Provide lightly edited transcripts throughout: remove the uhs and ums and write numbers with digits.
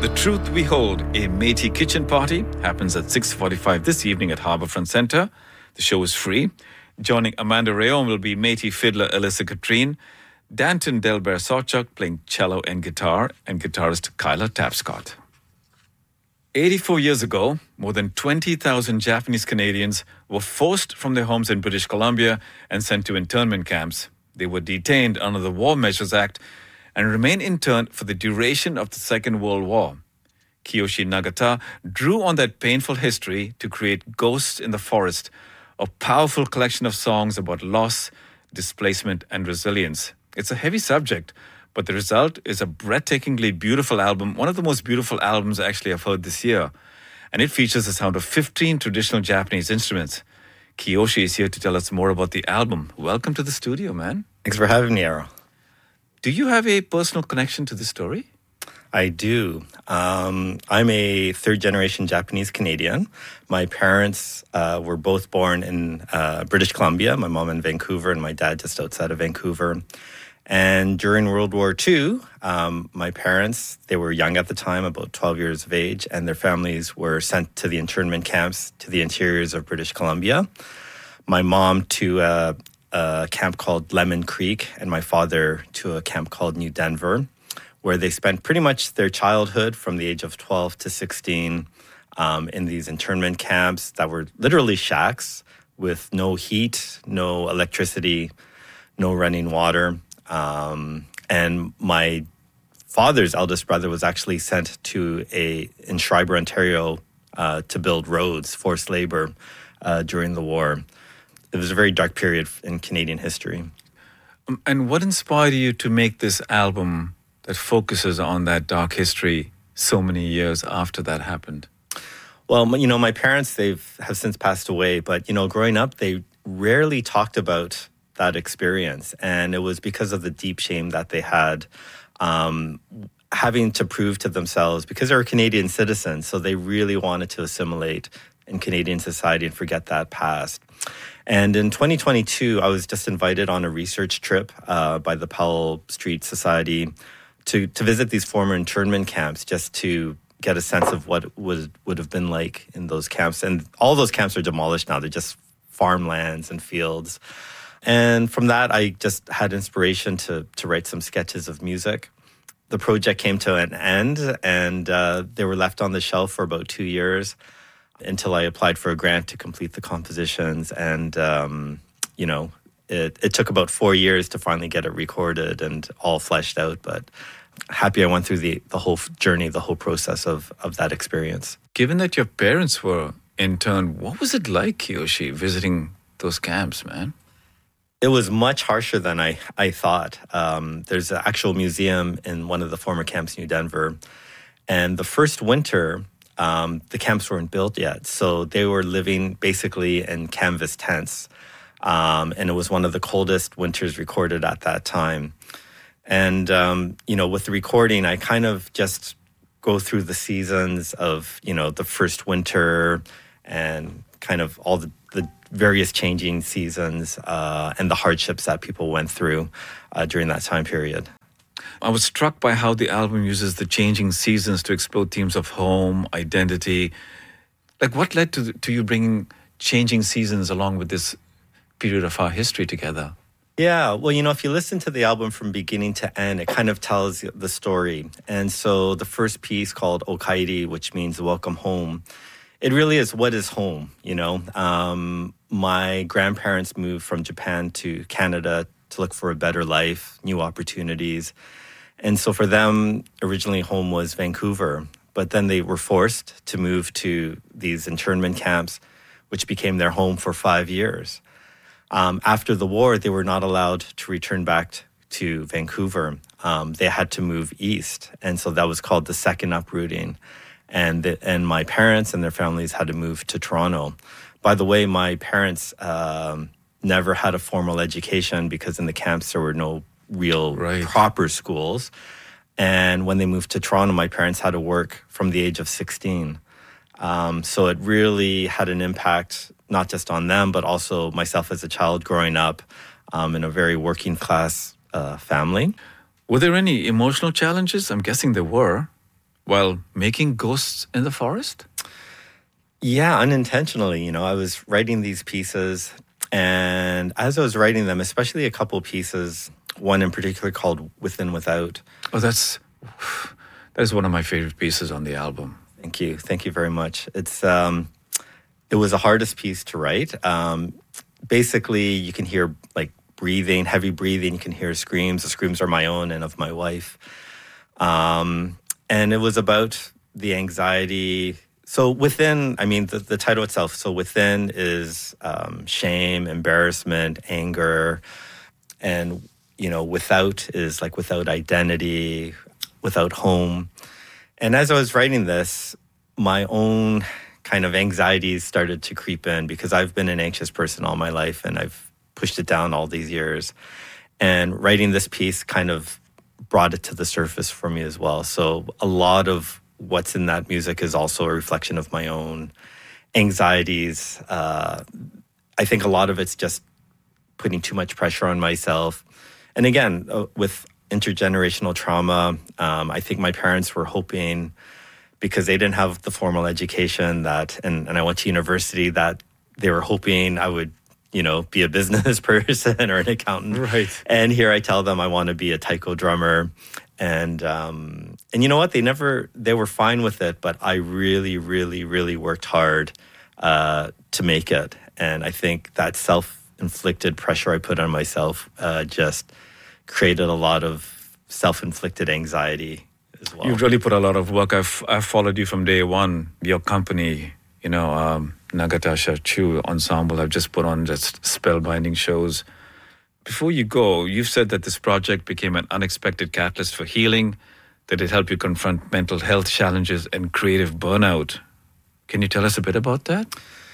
The Truth We Hold, a Métis kitchen party, happens at 6:45 this evening at Harbourfront Centre. The show is free. Joining Amanda Rayon will be Métis fiddler Alyssa Katrine, Danton Delbert Sawchuk playing cello and guitarist Kyla Tapscott. 84 years ago, more than 20,000 Japanese Canadians were forced from their homes in British Columbia and sent to internment camps. They were detained under the War Measures Act and remained interned for the duration of the Second World War. Kiyoshi Nagata drew on that painful history to create Ghosts in the Forest, a powerful collection of songs about loss, displacement, and resilience. It's a heavy subject, but the result is a breathtakingly beautiful album, one of the most beautiful albums actually I've heard this year. And it features the sound of 15 traditional Japanese instruments. Kiyoshi is here to tell us more about the album. Welcome to the studio, man. Thanks for having me, Arrow. Do you have a personal connection to this story? I do. I'm a third-generation Japanese Canadian. My parents were both born in British Columbia, my mom in Vancouver and my dad just outside of Vancouver. And during World War II, my parents, they were young at the time, about 12 years of age, and their families were sent to the internment camps to the interiors of British Columbia. My mom to a camp called Lemon Creek, and my father to a camp called New Denver, where they spent pretty much their childhood from the age of 12 to 16 in these internment camps that were literally shacks with no heat, no electricity, no running water. And my father's eldest brother was actually sent in Schreiber, Ontario, to build roads, forced labor during the war. It was a very dark period in Canadian history. And what inspired you to make this album that focuses on that dark history so many years after that happened? Well, my parents, have since passed away, but, growing up, they rarely talked about that experience. And it was because of the deep shame that they had, having to prove to themselves, because they were Canadian citizens, so they really wanted to assimilate in Canadian society and forget that past. And in 2022, I was just invited on a research trip by the Powell Street Society to visit these former internment camps, just to get a sense of what it would have been like in those camps. And all those camps are demolished now. They're just farmlands and fields. And from that, I just had inspiration to write some sketches of music. The project came to an end, and they were left on the shelf for about 2 years until I applied for a grant to complete the compositions. And, it took about 4 years to finally get it recorded and all fleshed out. But happy I went through the whole journey, the whole process of that experience. Given that your parents were interned, what was it like, Kiyoshi, visiting those camps, man? It was much harsher than I thought. There's an actual museum in one of the former camps in New Denver. And the first winter, the camps weren't built yet. So they were living basically in canvas tents. And it was one of the coldest winters recorded at that time. And, with the recording, I kind of just go through the seasons of, the first winter and kind of all the various changing seasons and the hardships that people went through during that time period. I was struck by how the album uses the changing seasons to explore themes of home, identity. Like, what led to you bringing changing seasons along with this period of our history together? Yeah, well, if you listen to the album from beginning to end, it kind of tells the story. And so the first piece called Okairi, which means welcome home, it really is what is home, My grandparents moved from Japan to Canada to look for a better life, new opportunities. And so for them, originally home was Vancouver, but then they were forced to move to these internment camps, which became their home for 5 years. After the war, they were not allowed to return back to Vancouver. They had to move east. And so that was called the second uprooting. And my parents and their families had to move to Toronto. By the way, my parents never had a formal education because in the camps there were no real proper schools. And when they moved to Toronto, my parents had to work from the age of 16. So it really had an impact, not just on them, but also myself as a child growing up in a very working class family. Were there any emotional challenges? I'm guessing there were. while making Ghosts in the Forest? Yeah, unintentionally. I was writing these pieces, and as I was writing them, especially a couple pieces, one in particular called Within Without. Oh, that is one of my favorite pieces on the album. Thank you. Thank you very much. It was the hardest piece to write. Basically, you can hear like breathing, heavy breathing. You can hear screams. The screams are my own and of my wife. And it was about the anxiety. So within, the title itself, so within is shame, embarrassment, anger, and, without is like without identity, without home. And as I was writing this, my own kind of anxieties started to creep in because I've been an anxious person all my life and I've pushed it down all these years. And writing this piece kind of brought it to the surface for me as well. So a lot of what's in that music is also a reflection of my own anxieties. I think a lot of it's just putting too much pressure on myself. And again, with intergenerational trauma, I think my parents were hoping, because they didn't have the formal education and I went to university, that they were hoping I would, be a business person or an accountant. Right. And here I tell them I want to be a taiko drummer. And you know what? They were fine with it, but I really, really, really worked hard to make it. And I think that self-inflicted pressure I put on myself just created a lot of self-inflicted anxiety as well. You've really put a lot of work. I've followed you from day one. Your company, Nagatasha Chu Ensemble, I've just put on just spellbinding shows. Before you go, you've said that this project became an unexpected catalyst for healing, that it helped you confront mental health challenges and creative burnout. Can you tell us a bit about that?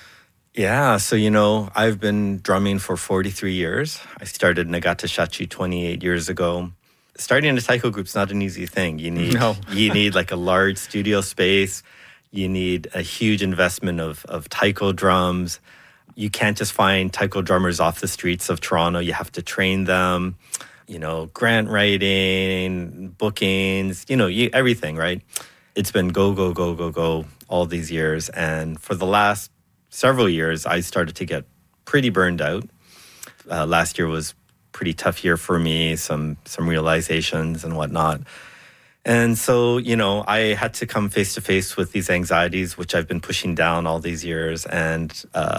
Yeah, so, I've been drumming for 43 years. I started Nagata Shachi 28 years ago. Starting a taiko group's not an easy thing. You need like a large studio space. You need a huge investment of taiko drums. You can't just find taiko drummers off the streets of Toronto. You have to train them, grant writing, bookings, everything, right? It's been go, go, go, go, go all these years. And for the last several years, I started to get pretty burned out. Last year was pretty tough year for me, some realizations and whatnot. And so, I had to come face to face with these anxieties, which I've been pushing down all these years. And,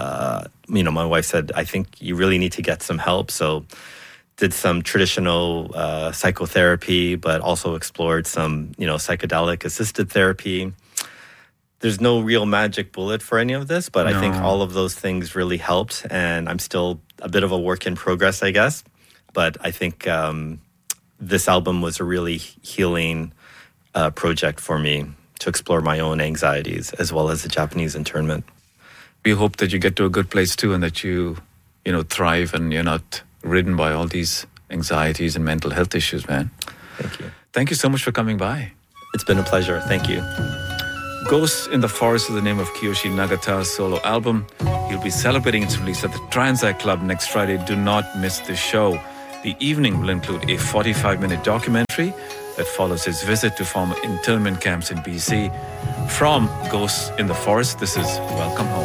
my wife said, I think you really need to get some help. So did some traditional psychotherapy, but also explored some, psychedelic assisted therapy. There's no real magic bullet for any of this, but I think all of those things really helped. And I'm still a bit of a work in progress, I guess. But I think this album was a really healing project for me to explore my own anxieties as well as the Japanese internment. We hope that you get to a good place too and that you thrive and you're not ridden by all these anxieties and mental health issues, man. Thank you. Thank you so much for coming by. It's been a pleasure. Thank you. Ghosts in the Forest is the name of Kiyoshi Nagata's solo album. He'll be celebrating its release at the Transact Club next Friday. Do not miss this show. The evening will include a 45-minute documentary that follows his visit to former internment camps in BC. From Ghosts in the Forest, this is Welcome Home.